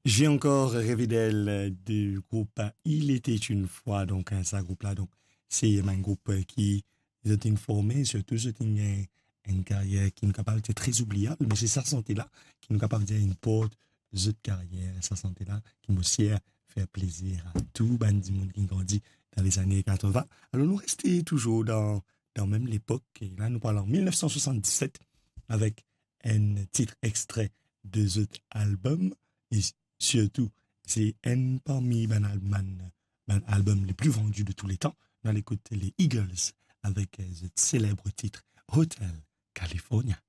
J'ai encore rêvé d'elle du groupe Il était une fois, donc ça groupe-là, donc c'est un groupe qui est formé, surtout c'est une carrière qui nous capable de très oubliable, mais c'est sa santé-là qui nous capable de dire une porte de carrière, sa santé-là qui nous sert faire plaisir à tout bandit monde qui grandit dans les années 80. Alors nous restons toujours dans même l'époque, et là nous parlons en 1977 avec un titre extrait de cet album, et surtout, c'est un parmi les albums les plus vendus de tous les temps. On a écouté les Eagles avec ce célèbre titre Hotel California.